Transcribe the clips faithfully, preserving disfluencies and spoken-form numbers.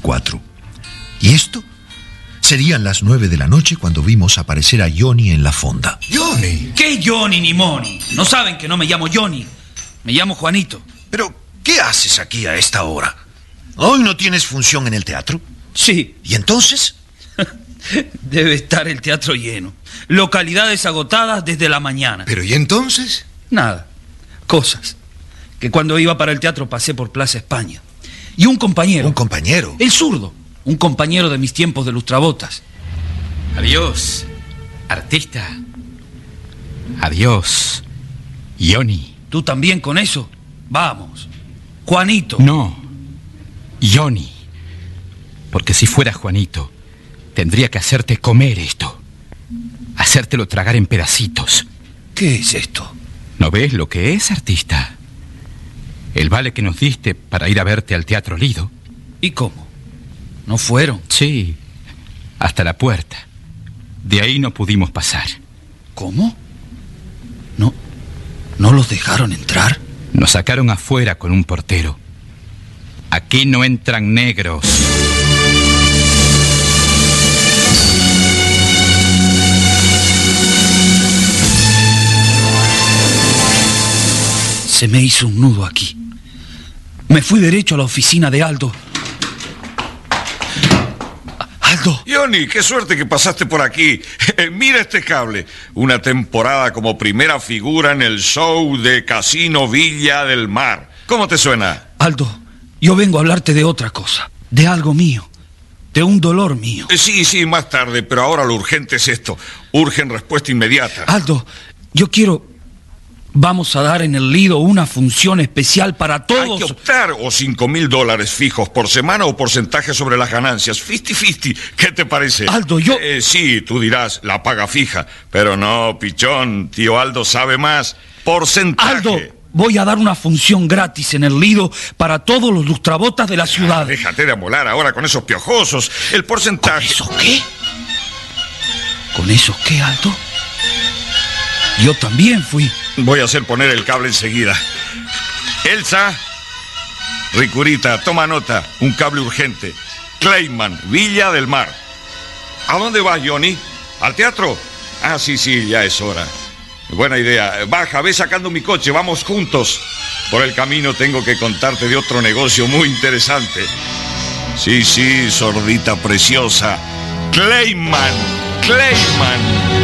cuatro. ¿Y esto? Serían las nueve de la noche cuando vimos aparecer a Johnny en la fonda. ¿Johnny? ¿Qué Johnny ni Moni? No saben que no me llamo Johnny. Me llamo Juanito. Pero, ¿qué haces aquí a esta hora? ¿Hoy no tienes función en el teatro? Sí. ¿Y entonces? Debe estar el teatro lleno. Localidades agotadas desde la mañana. ¿Pero y entonces? Nada. Cosas. Que cuando iba para el teatro pasé por Plaza España. Y un compañero. ¿Un compañero? El zurdo. Un compañero de mis tiempos de lustrabotas. Adiós, artista. Adiós, Johnny. ¿Tú también con eso? Vamos. Juanito. No, Johnny. Porque si fuera Juanito, tendría que hacerte comer esto. Hacértelo tragar en pedacitos. ¿Qué es esto? ¿No ves lo que es, artista? El vale que nos diste para ir a verte al Teatro Lido. ¿Y cómo? ¿No fueron? Sí, hasta la puerta. De ahí no pudimos pasar. ¿Cómo? ¿No, no los dejaron entrar? Nos sacaron afuera con un portero. Aquí no entran negros. Se me hizo un nudo aquí. Me fui derecho a la oficina de Aldo. Aldo. Johnny, qué suerte que pasaste por aquí. Mira este cable. Una temporada como primera figura en el show de Casino Villa del Mar. ¿Cómo te suena? Aldo, yo vengo a hablarte de otra cosa. De algo mío. De un dolor mío. Eh, Sí, sí, más tarde, pero ahora lo urgente es esto. Urgen respuesta inmediata. Aldo, yo quiero... Vamos a dar en el Lido una función especial para todos. Hay que optar o cinco mil dólares fijos por semana o porcentaje sobre las ganancias. cincuenta-cincuenta. ¿Qué te parece? Aldo, yo... Eh, sí, tú dirás, la paga fija. Pero no, pichón, tío Aldo sabe más. Porcentaje. Aldo, voy a dar una función gratis en el Lido para todos los lustrabotas de la ciudad. Ah, déjate de amolar ahora con esos piojosos. El porcentaje... ¿Con eso qué? ¿Con eso qué, Aldo? Yo también fui. Voy a hacer poner el cable enseguida. Elsa, Ricurita, toma nota. Un cable urgente. Clayman, Villa del Mar. ¿A dónde vas, Johnny? ¿Al teatro? Ah, sí, sí, ya es hora. Buena idea. Baja, ve sacando mi coche, vamos juntos. Por el camino tengo que contarte de otro negocio muy interesante. Sí, sí, sordita preciosa. Clayman, Clayman.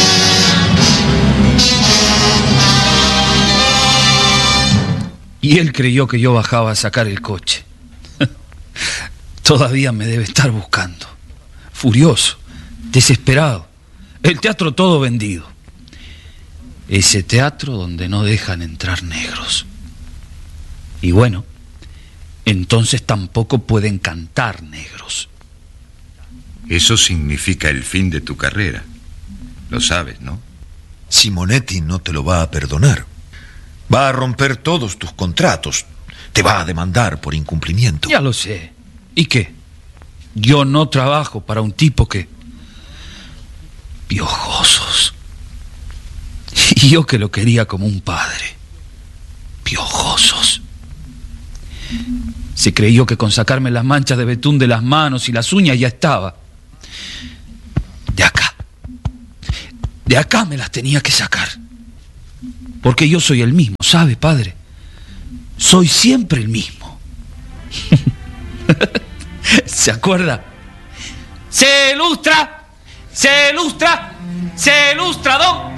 Y él creyó que yo bajaba a sacar el coche. Todavía me debe estar buscando. Furioso, desesperado. El teatro todo vendido. Ese teatro donde no dejan entrar negros. Y bueno, entonces tampoco pueden cantar negros. Eso significa el fin de tu carrera. Lo sabes, ¿no? Simonetti no te lo va a perdonar. Va a romper todos tus contratos. Te va a demandar por incumplimiento. Ya lo sé. ¿Y qué? Yo no trabajo para un tipo que... Piojosos. Y yo que lo quería como un padre. Piojosos. Se creyó que con sacarme las manchas de betún de las manos y las uñas ya estaba. De acá. De acá me las tenía que sacar. Porque yo soy el mismo, ¿sabe, padre? Soy siempre el mismo. ¿Se acuerda? ¡Se ilustra! ¡Se ilustra! ¡Se ilustra, don!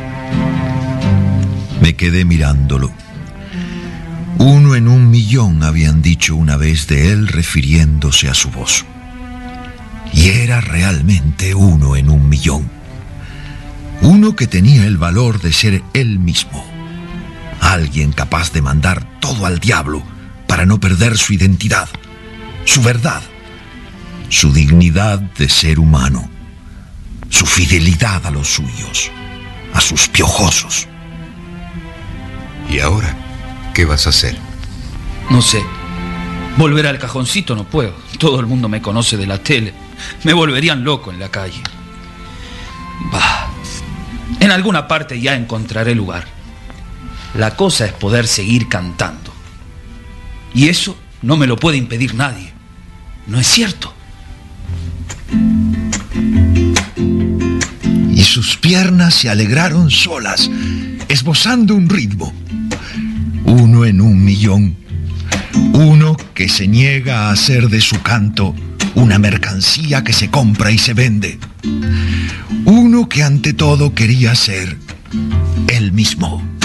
Me quedé mirándolo. Uno en un millón habían dicho una vez de él refiriéndose a su voz. Y era realmente uno en un millón. Uno que tenía el valor de ser él mismo. Alguien capaz de mandar todo al diablo para no perder su identidad, su verdad, su dignidad de ser humano, su fidelidad a los suyos, a sus piojosos. ¿Y ahora qué vas a hacer? No sé. Volver al cajoncito no puedo. Todo el mundo me conoce de la tele. Me volverían loco en la calle. Bah. En alguna parte ya encontraré lugar. La cosa es poder seguir cantando. Y eso no me lo puede impedir nadie. no es cierto. Y sus piernas se alegraron solas, esbozando un ritmo. Uno en un millón. Uno que se niega a hacer de su canto una mercancía que se compra y se vende. Uno que ante todo quería ser él mismo.